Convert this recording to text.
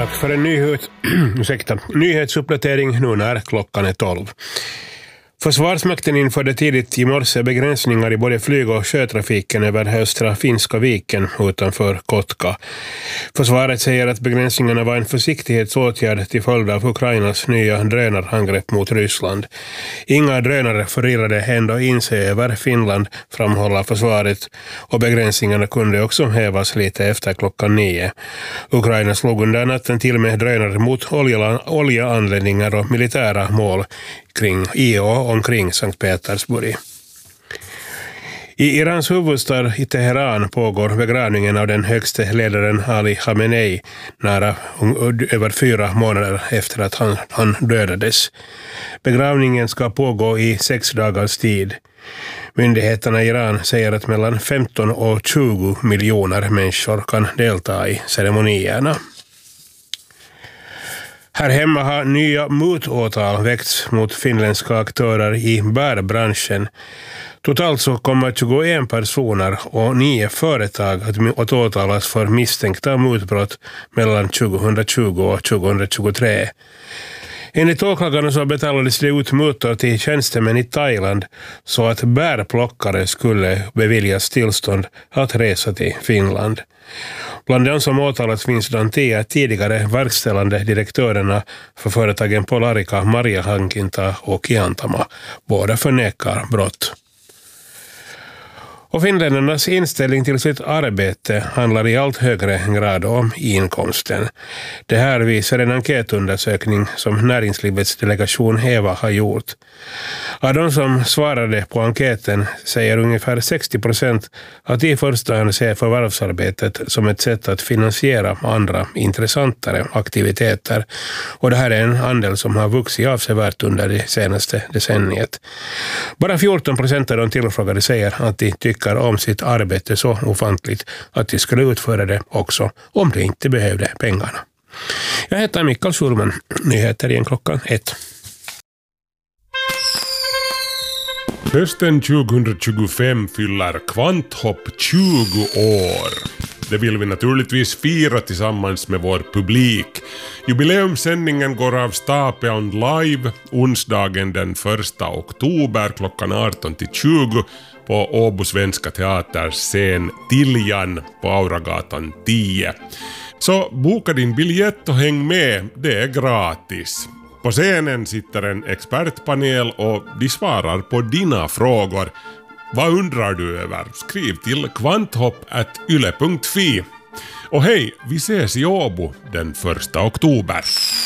dags för en nyhetsuppdatering nu när klockan är 12. Försvarsmakten införde tidigt i morse begränsningar i både flyg- och sjötrafiken över östra Finska viken utanför Kotka. Försvaret säger att begränsningarna var en försiktighetsåtgärd till följd av Ukrainas nya drönarangrepp mot Ryssland. Inga drönare förirrade ändå in sig över Finland, framhåller försvaret, och begränsningarna kunde också hävas lite efter klockan 9. Ukraina slog under natten till med drönare mot oljeanläggningar och militära mål i och omkring Sankt Petersburg. I Irans huvudstad i Teheran pågår begravningen av den högste ledaren Ali Khamenei över 4 månader efter att han dödades. Begravningen ska pågå i 6 dagars tid. Myndigheterna i Iran säger att mellan 15 och 20 miljoner människor kan delta i ceremonierna. Här hemma har nya mutåtal väckts mot finländska aktörer i bärbranschen. Totalt så kommer 21 personer och 9 företag att åtalas för misstänkta mutbrott mellan 2020 och 2023. Enligt åklagarna så betalades det ut mutor till tjänstemän i Thailand så att bärplockare skulle beviljas tillstånd att resa till Finland. Bland de som åtalas finns de 10 tidigare verkställande direktörerna för företagen Polarica, Maria Hankinta och Kiantama. Båda förnekar brott. Och finländarnas inställning till sitt arbete handlar i allt högre grad om inkomsten. Det här visar en enkätundersökning som Näringslivets delegation EVA har gjort. Av de som svarade på enkäten säger ungefär 60% att i första hand ser förvärvsarbetet som ett sätt att finansiera andra intressantare aktiviteter. Och det här är en andel som har vuxit avsevärt under det senaste decenniet. Bara 14% av de tillfrågade säger att de tycker om sitt arbete så ofantligt att de skulle utföra det också om de inte behövde pengarna. Jag heter Mikael Schulman. Nyheter igen klockan 1. Hösten 2025 fyller Kvanthopp 20 år. Det vill vi naturligtvis fira tillsammans med vår publik. Jubileumssändningen går av stapeln live onsdagen den 1 oktober klockan 18-20 på Åbo Svenska Teaters scen Tiljan på Auragatan 10. Så boka din biljett och häng med, det är gratis. På scenen sitter en expertpanel och de svarar på dina frågor. Vad undrar du över? Skriv till kvanthopp@yle.fi. Och hej, vi ses i Åbo den 1 oktober.